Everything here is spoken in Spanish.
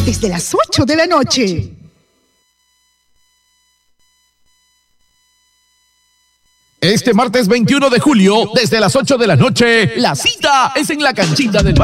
desde las 8 de la noche. Este martes 21 de julio, desde las 8 de la noche, la cita es en la canchita del barrio.